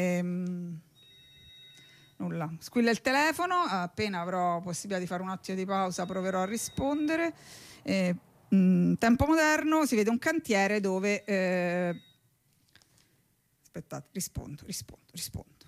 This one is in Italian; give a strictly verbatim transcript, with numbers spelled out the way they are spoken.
Ehm, nulla, squilla il telefono, appena avrò possibilità di fare un attimo di pausa proverò a rispondere. Eh, mh, tempo moderno, si vede un cantiere dove... Eh, aspettate, rispondo, rispondo, rispondo.